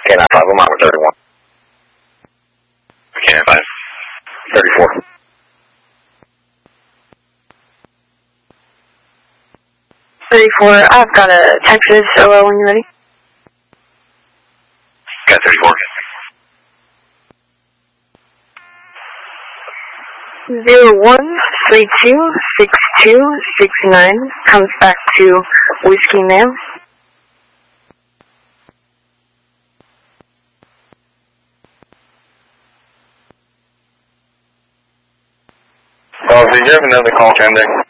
K95, I'm out with 31. K95. 34. I've got a Texas OL when you're ready. Got 34. 01326269 comes back to Whiskey Man. Did you have another call pending?